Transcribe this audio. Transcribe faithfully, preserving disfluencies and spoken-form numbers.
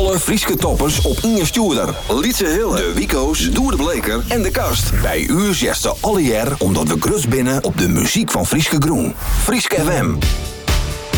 Alle Frieske toppers op Inge Stuurder. Lietse Hille, de Wico's, Doer de Bleker en de Kast. Bij u zesde alle jaar omdat we grut binnen op de muziek van Frieske Groen. Frieske F M.